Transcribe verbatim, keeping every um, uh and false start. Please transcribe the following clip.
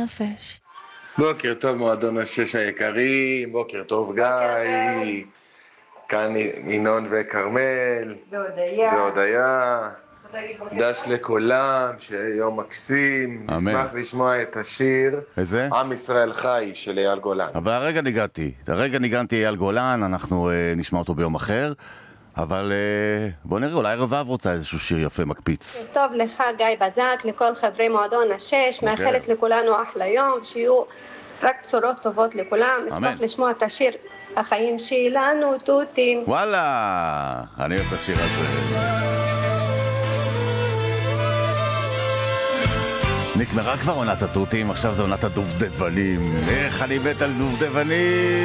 הנפש. בוקר טוב מועדון השש היקרים, בוקר טוב גיא, כאן ינון וכרמל, והודיה, דש לכולם, שיהיה יום מקסים, נשמח לשמוע את השיר איזה? עם ישראל חי של אייל גולן. אבל הרגע ניגעתי, הרגע ניגעתי אייל גולן, אנחנו uh, נשמע אותו ביום אחר, אבל uh, בוא נראה, אולי רבב רוצה איזשהו שיר יפה מקפיץ. טוב לך גיא בזק, לכל חברי מועדון השש, מאחלת לכולנו אחלה יום, שיהיו רק בשורות טובות לכולם. אשמח לשמוע את השיר החיים שלנו תותים. וואלה, אני אוהב את השיר הזה. נגמרה כבר עונת התותים, עכשיו זה עונת הדובדבנים. איך אני מת על דובדבנים.